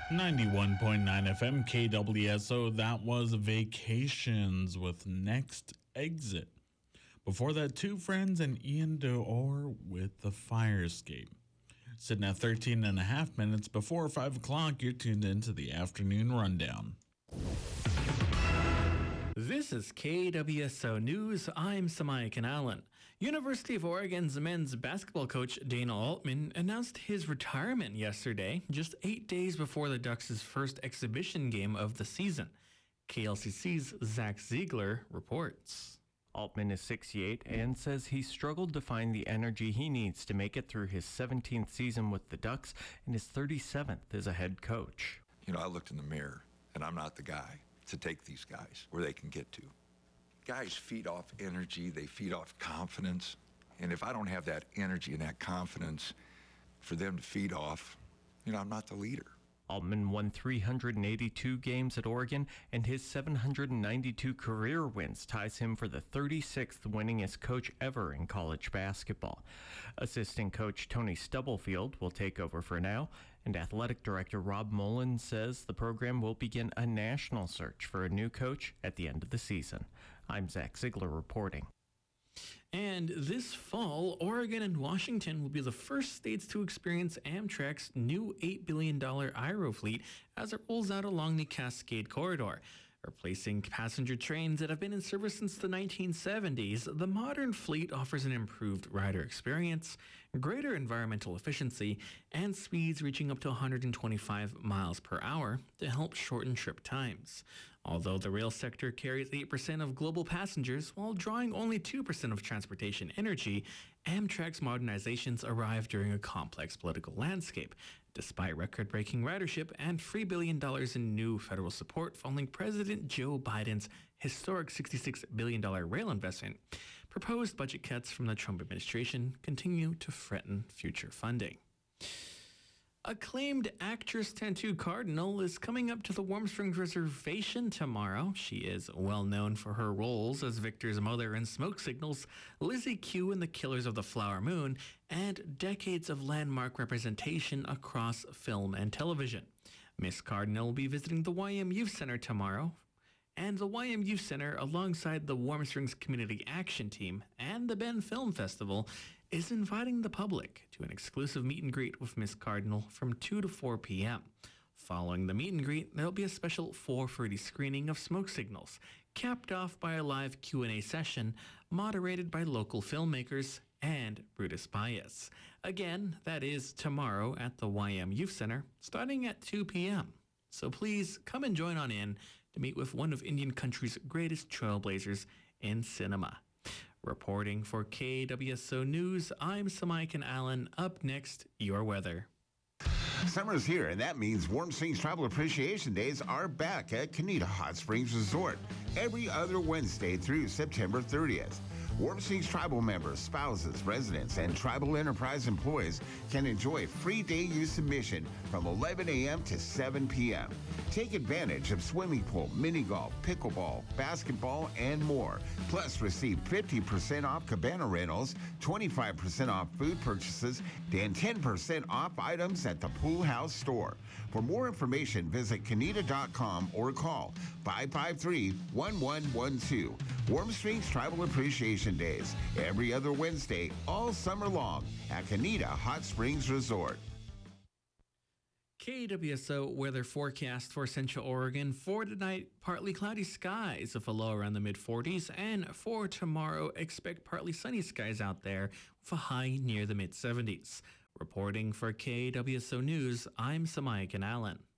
91.9 FM KWSO. That was Vacations with Next Exit. Before that, Two Friends and Ian D'Or with The Fire Escape. Sitting at 13 and a half minutes before 5 o'clock, you're tuned into the Afternoon Rundown. This is KWSO News. I'm Samaya Allen. University of Oregon's men's basketball coach Dana Altman announced his retirement yesterday, just 8 days before the Ducks' first exhibition game of the season. KLCC's Zach Ziegler reports. Altman is 68 and says he struggled to find the energy he needs to make it through his 17th season with the Ducks and his 37th as a head coach. You know, I looked in the mirror, and I'm not the guy to take these guys where they can get to. Guys feed off energy, they feed off confidence, and if I don't have that energy and that confidence for them to feed off, you know, I'm not the leader. Altman won 382 games at Oregon, and his 792 career wins ties him for the 36th winningest coach ever in college basketball. Assistant coach Tony Stubblefield will take over for now, and athletic director Rob Mullen says the program will begin a national search for a new coach at the end of the season. I'm Zach Ziegler reporting. And this fall, Oregon and Washington will be the first states to experience Amtrak's new $8 billion Aero fleet as it rolls out along the Cascade Corridor. Replacing passenger trains that have been in service since the 1970s, the modern fleet offers an improved rider experience, greater environmental efficiency, and speeds reaching up to 125 miles per hour to help shorten trip times. Although the rail sector carries 8% of global passengers while drawing only 2% of transportation energy, Amtrak's modernizations arrive during a complex political landscape. Despite record-breaking ridership and $3 billion in new federal support following President Joe Biden's historic $66 billion rail investment, proposed budget cuts from the Trump administration continue to threaten future funding. Acclaimed actress Tantoo Cardinal is coming up to the Warm Springs Reservation tomorrow. She is well known for her roles as Victor's mother in Smoke Signals, Lizzie Q in The Killers of the Flower Moon, and decades of landmark representation across film and television. Miss Cardinal will be visiting the YM Youth Center tomorrow, and the YM Youth Center, alongside the Warm Springs Community Action Team and the Bend Film Festival, is inviting the public to an exclusive meet and greet with Miss Cardinal from 2 to 4 p.m. Following the meet and greet, there'll be a special 4:30 screening of Smoke Signals, capped off by a live Q&A session moderated by local filmmakers and Brutus Bias. Again, that is tomorrow at the YM Youth Center, starting at 2 p.m. So please come and join on in to meet with one of Indian country's greatest trailblazers in cinema. Reporting for KWSO News, I'm Samaya Allen. Up next, your weather. Summer's here, and that means Warm Springs Tribal Appreciation Days are back at Canida Hot Springs Resort every other Wednesday through September 30th. Warm Springs Tribal members, spouses, residents, and Tribal Enterprise employees can enjoy free day use admission from 11 a.m. to 7 p.m. Take advantage of swimming pool, mini golf, pickleball, basketball, and more. Plus, receive 50% off cabana rentals, 25% off food purchases, and 10% off items at the Pool House store. For more information, visit Canida.com or call 553-1112. Warm Springs Tribal Appreciation Days, every other Wednesday, all summer long at Canida Hot Springs Resort. KWSO weather forecast for Central Oregon. For tonight, partly cloudy skies with a low around the mid-40s. And for tomorrow, expect partly sunny skies out there with a high near the mid-70s. Reporting for KWSO News, I'm Samaya Allen.